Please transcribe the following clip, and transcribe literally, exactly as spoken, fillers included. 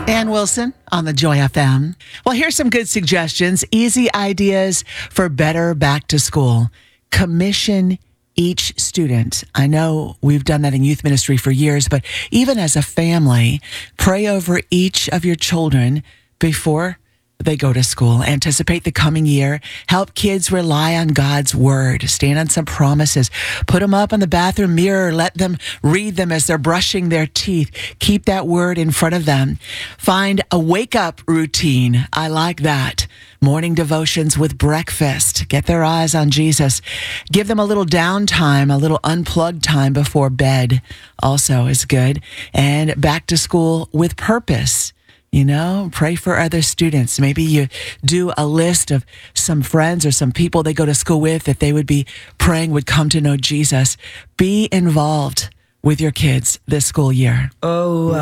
Ann Wilson on the Joy F M. Well, here's some good suggestions, easy ideas for better back to school. Commission each student. I know we've done that in youth ministry for years, but even as a family, pray over each of your children before they go to school. Anticipate the coming year. Help kids rely on God's word. Stand on some promises. Put them up on the bathroom mirror. Let them read them as they're brushing their teeth. Keep that word in front of them. Find a wake-up routine. I like that. Morning devotions with breakfast. Get their eyes on Jesus. Give them a little downtime, a little unplugged time before bed also is good. And back to school with purpose. You know, pray for other students. Maybe you do a list of some friends or some people they go to school with that they would be praying would come to know Jesus. Be involved with your kids this school year. Oh,